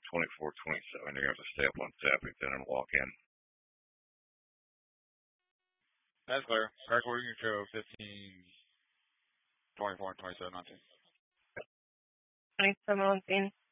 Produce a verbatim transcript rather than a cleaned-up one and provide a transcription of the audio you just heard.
twenty-four, twenty-seven. You're going to have to stay up on Sappington and walk in. That's clear. Record you can show fifteen, twenty-four, and twenty-seven, nineteen. twenty-seven, nineteen.